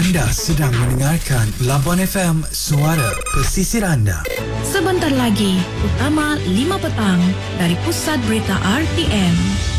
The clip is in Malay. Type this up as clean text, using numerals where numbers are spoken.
Anda sedang mendengarkan Labuan FM, suara pesisir anda. Sebentar lagi, utama 5 petang dari Pusat Berita RTM.